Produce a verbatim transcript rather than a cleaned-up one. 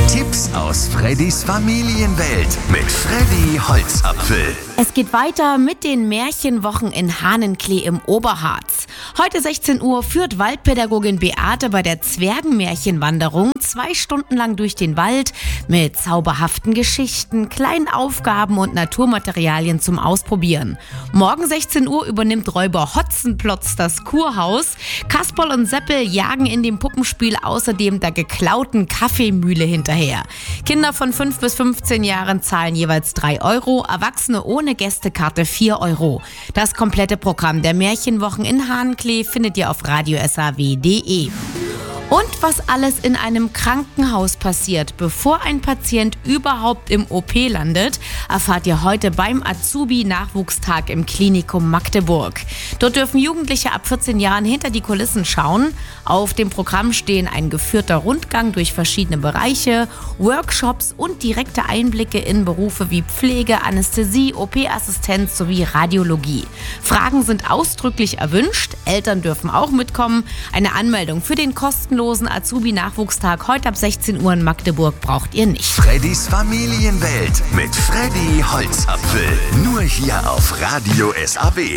Tipps aus Freddys Familienwelt mit Freddy Holzapfel. Es geht weiter mit den Märchenwochen in Hahnenklee im Oberharz. Heute sechzehn Uhr führt Waldpädagogin Beate bei der Zwergenmärchenwanderung zwei Stunden lang durch den Wald mit zauberhaften Geschichten, kleinen Aufgaben und Naturmaterialien zum Ausprobieren. Morgen sechzehn Uhr übernimmt Räuber Hotzenplotz das Kurhaus. Kasperl und Seppel jagen in dem Puppenspiel außerdem der geklauten Kaffeemühle hinterher. Kinder von fünf bis fünfzehn Jahren zahlen jeweils drei Euro, Erwachsene ohne Gästekarte vier Euro. Das komplette Programm der Märchenwochen in Hahnenklee findet ihr auf radio s a w punkt d e. Und was alles in einem Krankenhaus passiert, bevor ein Patient überhaupt im O P landet, erfahrt ihr heute beim Azubi-Nachwuchstag im Klinikum Magdeburg. Dort dürfen Jugendliche ab vierzehn Jahren hinter die Kulissen schauen. Auf dem Programm stehen ein geführter Rundgang durch verschiedene Bereiche, Workshops und direkte Einblicke in Berufe wie Pflege, Anästhesie, O P-Assistenz sowie Radiologie. Fragen sind ausdrücklich erwünscht, Eltern dürfen auch mitkommen. Eine Anmeldung für den kostenlosen Azubi-Nachwuchstag heute ab sechzehn Uhr in Magdeburg braucht ihr nicht. Freddys Familienwelt mit Freddy Holzapfel. Nur hier auf Radio S A W.